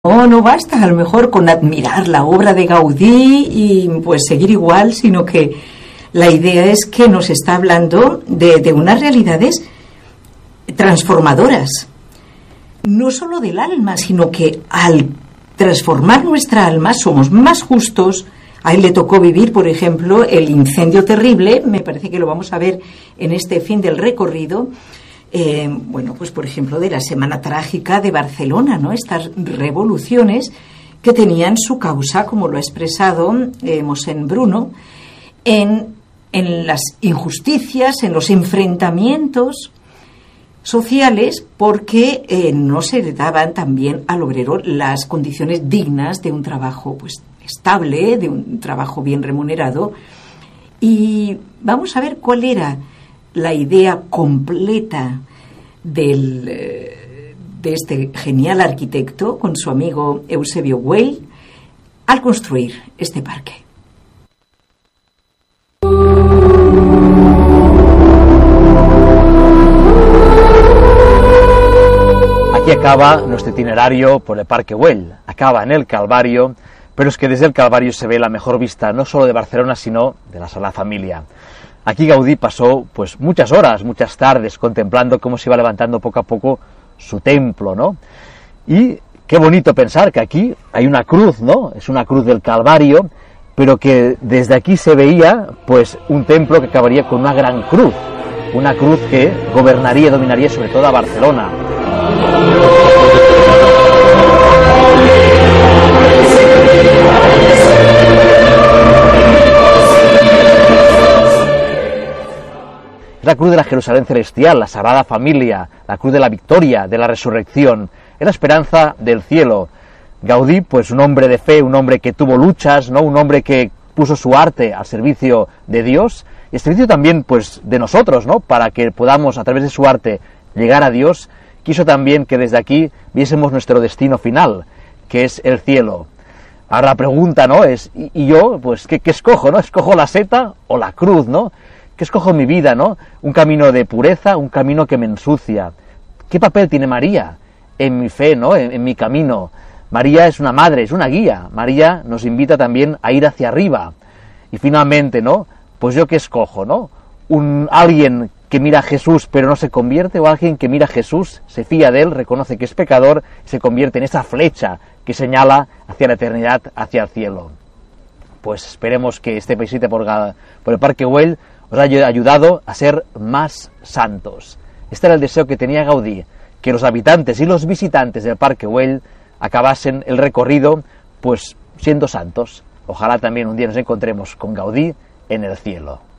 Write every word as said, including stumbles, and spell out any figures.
No, no basta a lo mejor con admirar la obra de Gaudí y pues seguir igual, sino que la idea es que nos está hablando de, de unas realidades transformadoras, no solo del alma, sino que al transformar nuestra alma somos más justos. A él le tocó vivir, por ejemplo, el incendio terrible, me parece que lo vamos a ver en este fin del recorrido. Eh, bueno, pues por ejemplo de la Semana Trágica de Barcelona, ¿no? Estas revoluciones que tenían su causa, como lo ha expresado eh, Mosén Bruno, en, en las injusticias, en los enfrentamientos sociales, porque eh, no se le daban también al obrero las condiciones dignas de un trabajo pues estable, de un trabajo bien remunerado. Y vamos a ver cuál era la idea completa del, de este genial arquitecto con su amigo Eusebio Güell al construir este parque. Aquí acaba nuestro itinerario por el Parque Güell, acaba en el Calvario, pero es que desde el Calvario se ve la mejor vista no solo de Barcelona, sino de la Sagrada Familia. Aquí Gaudí pasó pues muchas horas, muchas tardes, contemplando cómo se iba levantando poco a poco su templo, ¿no? Y qué bonito pensar que aquí hay una cruz, ¿no? Es una cruz del Calvario, pero que desde aquí se veía pues un templo que acabaría con una gran cruz, una cruz que gobernaría y dominaría sobre todo a Barcelona. Es la cruz de la Jerusalén celestial, la Sagrada Familia, la cruz de la victoria, de la resurrección, es la esperanza del cielo. Gaudí, pues un hombre de fe, un hombre que tuvo luchas, ¿no? Un hombre que puso su arte al servicio de Dios y al servicio también pues de nosotros, ¿no? Para que podamos a través de su arte llegar a Dios. Quiso también que desde aquí viésemos nuestro destino final, que es el cielo. Ahora la pregunta, ¿no? Es, ¿y, y yo, pues, ¿qué, qué escojo, no? ¿Escojo la seta o la cruz, no? ¿Qué escojo en mi vida, no? Un camino de pureza, un camino que me ensucia. ¿Qué papel tiene María en mi fe, no? En, en mi camino. María es una madre, es una guía. María nos invita también a ir hacia arriba. Y finalmente, ¿no? Pues yo qué escojo, ¿no? Un alguien que mira a Jesús pero no se convierte, o alguien que mira a Jesús, se fía de él, reconoce que es pecador, se convierte en esa flecha que señala hacia la eternidad, hacia el cielo. Pues esperemos que este visita por, por el Parque Güell os haya ayudado a ser más santos. Este era el deseo que tenía Gaudí, que los habitantes y los visitantes del Parque Güell acabasen el recorrido pues siendo santos. Ojalá también un día nos encontremos con Gaudí en el cielo.